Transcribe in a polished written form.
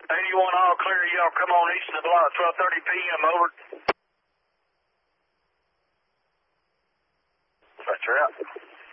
81 all clear. Y'all come on east of the block, 12:30 p.m. Over. Stretcher out.